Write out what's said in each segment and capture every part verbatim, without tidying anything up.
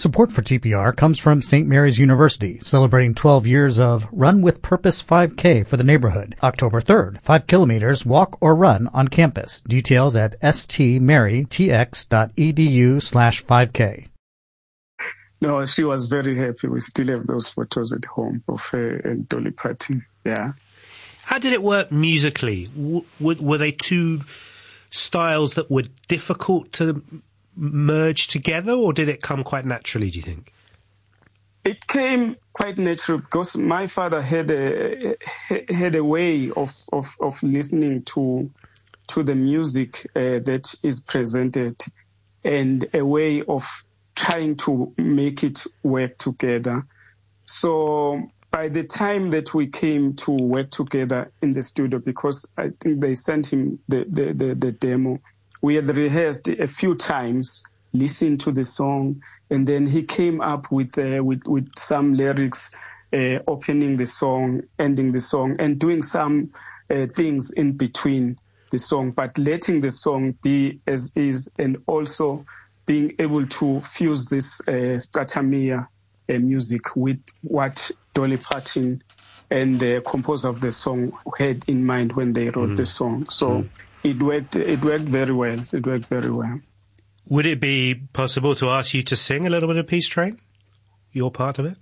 Support for T P R comes from Saint Mary's University, celebrating twelve years of Run with Purpose five K for the neighborhood. October third, five kilometers, walk or run on campus. Details at stmarytx.edu slash 5k. No, she was very happy. We still have those photos at home of her and Dolly Parton. Yeah. How did it work musically? W- were they two styles that were difficult to merge together, or did it come quite naturally, do you think? It came quite natural because my father had a had a way of of, of listening to to the music uh, that is presented, and a way of trying to make it work together. So by the time that we came to work together in the studio, because I think they sent him the the, the, the demo, we had rehearsed a few times, listened to the song, and then he came up with uh, with, with some lyrics, uh, opening the song, ending the song, and doing some uh, things in between the song, but letting the song be as is, and also being able to fuse this uh, Stratamia uh, music with what Dolly Parton and the composer of the song had in mind when they wrote mm. the song. So. Mm. It worked. It worked very well. It worked very well. Would it be possible to ask you to sing a little bit of Peace Train? Your part of it?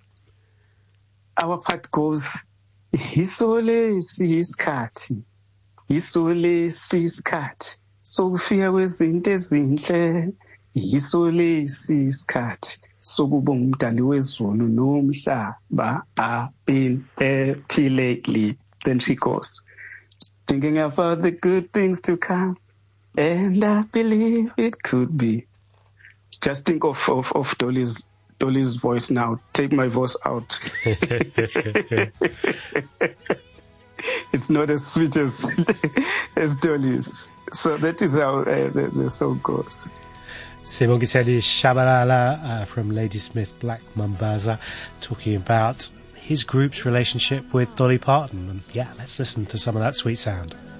Our part goes, Isole siskati, Isole siskati, sokufika kwezinto ezinhle, Isole siskati, sokubonga umdali wezulu nomhlaba apin ephilekile. Then she goes, thinking about the good things to come, and I believe it could be. Just think of, of, of Dolly's Dolly's voice now. Take my voice out. It's not as sweet as, as Dolly's. So that is how uh, the, the song goes. Sibongiseni Shabalala uh, from Ladysmith Black Mambaza, talking about his group's relationship with Dolly Parton. And yeah, let's listen to some of that sweet sound.